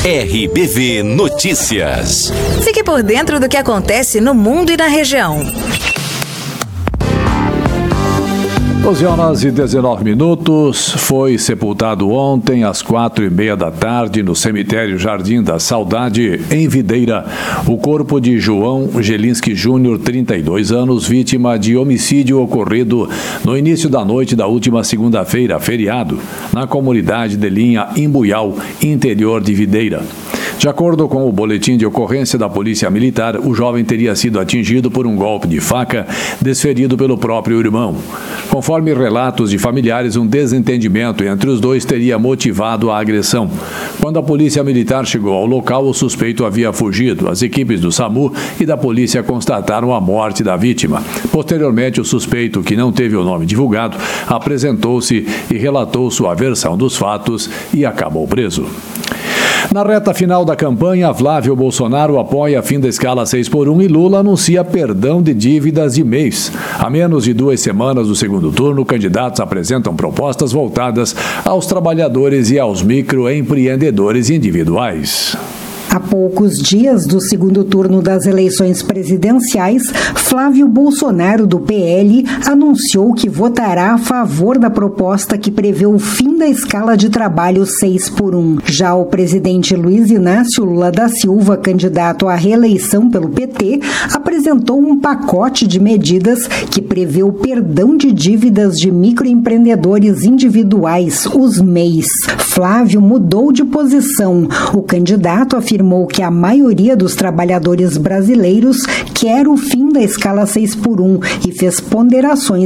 RBV Notícias. Fique por dentro do que acontece no mundo e na região. 12h19. Foi sepultado ontem às 4h30 da tarde no cemitério Jardim da Saudade, em Videira, o corpo de João Gelinski Júnior, 32 anos, vítima de homicídio ocorrido no início da noite da última segunda-feira, feriado, na comunidade de Linha Imbuial, interior de Videira. De acordo com o boletim de ocorrência da Polícia Militar, o jovem teria sido atingido por um golpe de faca desferido pelo próprio irmão. Conforme relatos de familiares, um desentendimento entre os dois teria motivado a agressão. Quando a Polícia Militar chegou ao local, o suspeito havia fugido. As equipes do SAMU e da polícia constataram a morte da vítima. Posteriormente, o suspeito, que não teve o nome divulgado, apresentou-se e relatou sua versão dos fatos e acabou preso. Na reta final da campanha, Flávio Bolsonaro apoia a fim da escala 6x1 e Lula anuncia perdão de dívidas de mês. A menos de 2 semanas do segundo turno, candidatos apresentam propostas voltadas aos trabalhadores e aos microempreendedores individuais. Há poucos dias do segundo turno das eleições presidenciais, Flávio Bolsonaro, do PL, anunciou que votará a favor da proposta que prevê o fim da escala de trabalho 6x1. Já o presidente Luiz Inácio Lula da Silva, candidato à reeleição pelo PT, apresentou um pacote de medidas que prevê o perdão de dívidas de microempreendedores individuais, os MEIs. Flávio mudou de posição. O candidato afirmou que a maioria dos trabalhadores brasileiros quer o fim da escala 6x1 e fez ponderações